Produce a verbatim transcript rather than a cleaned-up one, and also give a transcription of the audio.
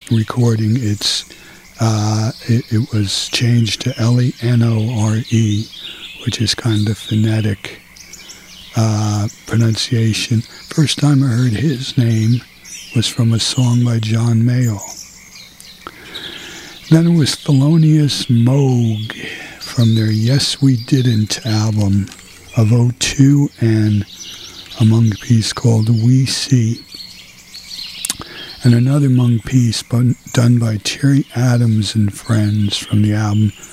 recording, it's uh, it, it was changed to L E N O R E, which is kind of phonetic uh, pronunciation. First time I heard his name was from a song by John Mayall. Then it was Thelonious Moog from their Yes We Didn't album of oh two, and a Moog piece called We See. And another Moog piece done by Terry Adams and Friends from the album